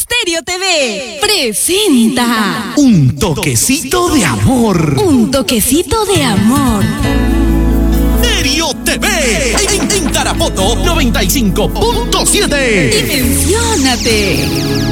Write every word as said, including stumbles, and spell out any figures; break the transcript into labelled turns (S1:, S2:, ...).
S1: Estéreo T V presenta
S2: Un toquecito de amor.
S1: Un toquecito de amor.
S2: Estéreo T V en, en Tarapoto noventa y cinco punto siete.
S1: Dimensiónate.